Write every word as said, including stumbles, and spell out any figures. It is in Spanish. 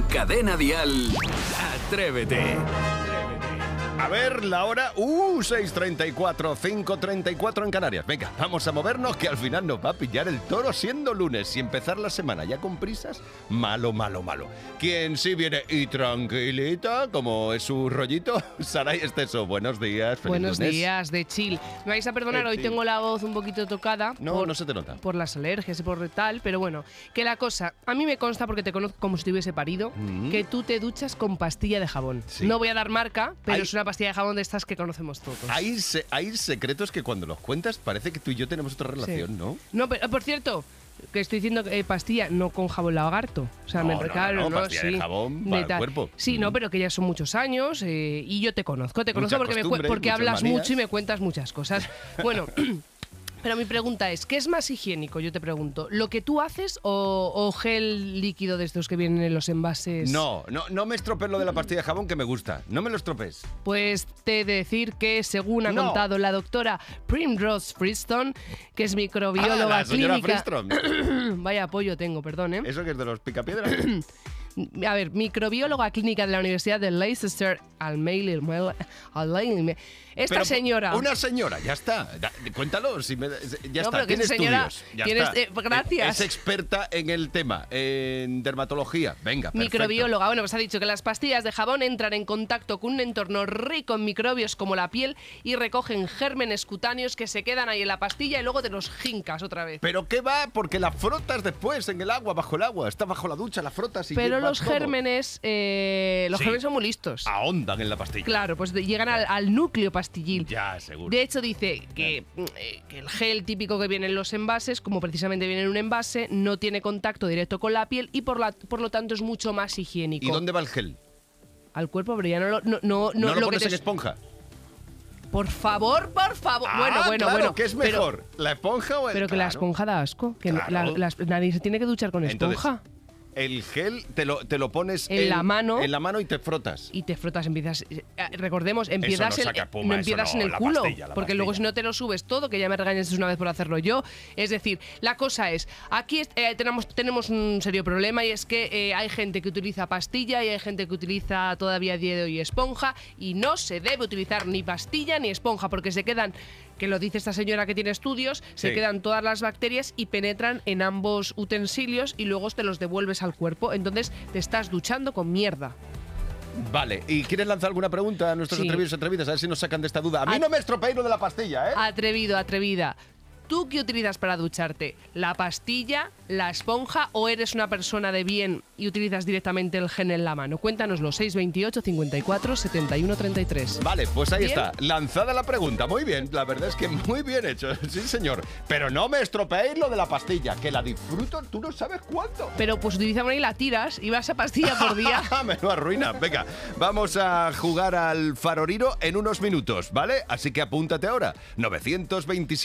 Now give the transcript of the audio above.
Cadena Dial, Atrévete. A ver, la hora, uh, seis treinta y cuatro, cinco treinta y cuatro en Canarias. Venga, vamos a movernos que al final nos va a pillar el toro siendo lunes y empezar la semana ya con prisas, malo, malo, malo. Quien sí viene y tranquilita, como es su rollito, Saray Esteso. Buenos días, feliz Buenos lunes. días, de chill. Me vais a perdonar, De hoy chill. tengo la voz un poquito tocada. No, por, no se te nota. Por las alergias y por tal, pero bueno, que la cosa, a mí me consta porque te conozco como si te hubiese parido, Mm. que tú te duchas con pastilla de jabón. Sí. No voy a dar marca, pero Hay- es una pastilla de jabón de estas que conocemos todos. Hay, se- hay secretos que cuando los cuentas parece que tú y yo tenemos otra relación, Sí. ¿no? No, pero por cierto, que estoy diciendo eh, pastilla, no con jabón lagarto. O sea, No, me no, no, recalo, no, ¿no? pastilla de Sí, jabón de para el tal. cuerpo. Sí, Mm. no, pero que ya son muchos años eh, y yo te conozco, te conozco Mucha porque, me, cu- costumbre, porque muchas hablas manías. mucho y me cuentas muchas cosas. Bueno. Pero mi pregunta es, ¿qué es más higiénico? Yo te pregunto, ¿lo que tú haces o, o gel líquido de estos que vienen en los envases? No, no, no me estropees lo de la pastilla de jabón que me gusta. No me lo estropees. Pues te he de decir que, según ha No. contado la doctora Primrose Freestone, que es microbióloga Ah, la señora clínica... Freestone. Vaya apoyo tengo, perdón, ¿eh? ¿Eso que es de los picapiedras? A ver, microbióloga clínica de la Universidad de Leicester, al mail, al mail, esta Pero señora... Una señora, ya está. Da- cuéntalo, si me- ya No, está. pero que Tiene esa señora estudios. Ya tiene está. este- gracias. Es experta en el tema, en dermatología. Venga, perfecto. Microbióloga. Bueno, pues ha dicho que las pastillas de jabón entran en contacto con un entorno rico en microbios como la piel y recogen gérmenes cutáneos que se quedan ahí en la pastilla y luego te los jincas otra vez. ¿Pero qué va? Porque la frotas después en el agua, bajo el agua. Está bajo la ducha, la frotas y Pero va los todo. gérmenes, eh, los Sí. gérmenes son muy listos. Ahondan en la pastilla. Claro, pues de- llegan al, al núcleo pastillil. Ya, seguro. De hecho, dice que, eh, que el gel típico que viene en los envases, como precisamente viene en un envase, no tiene contacto directo con la piel y por, la, por lo tanto es mucho más higiénico. ¿Y dónde va el gel? Al cuerpo, pero ya no lo... No, no, ¿No, no, lo lo que pones te- en esponja? Por favor, por favor. Ah, bueno, bueno, claro, bueno. ¿qué es pero- mejor? ¿La esponja o el...? Pero que la Claro. esponja da asco. Que no- Claro. la- las- nadie se tiene que duchar con Entonces, esponja. el gel te lo, te lo pones En la mano. en la mano y te frotas. Y te frotas, empiezas. eh, Recordemos, empiezas, no en- saca espuma, no eso empiezas no, en el la culo. pastilla, la porque luego, si pastilla. no te lo subes todo, que ya me regañas una vez por hacerlo yo. Es decir, la cosa es: aquí eh, tenemos, tenemos un serio problema y es que eh, hay gente que utiliza pastilla y hay gente que utiliza todavía a día de hoy esponja. Y no se debe utilizar ni pastilla ni esponja porque se quedan. Que lo dice esta señora que tiene estudios, se Sí. quedan todas las bacterias y penetran en ambos utensilios y luego te los devuelves al cuerpo. Entonces te estás duchando con mierda. Vale, ¿y quieres lanzar alguna pregunta a nuestros Sí. atrevidos y atrevidas? A ver si nos sacan de esta duda. A mí A- no me estropeéis lo de la pastilla, ¿eh? Atrevido, atrevida. ¿Tú qué utilizas para ducharte? ¿La pastilla, la esponja o eres una persona de bien y utilizas directamente el gel en la mano? Cuéntanoslo, seis veintiocho, cincuenta y cuatro, setenta y uno, treinta y tres. Vale, pues ahí ¿Bien? está, lanzada la pregunta. Muy bien, la verdad es que muy bien hecho, sí señor. Pero no me estropeéis lo de la pastilla, que la disfruto, tú no sabes cuánto. Pero pues utiliza una y la tiras y vas a pastilla por día. me lo arruina. Venga, vamos a jugar al faroriro en unos minutos, ¿vale? Así que apúntate ahora. novecientos veintisiete